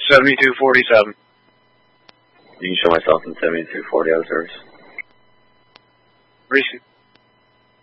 7247. You can show myself in 7240 out of service. Receive.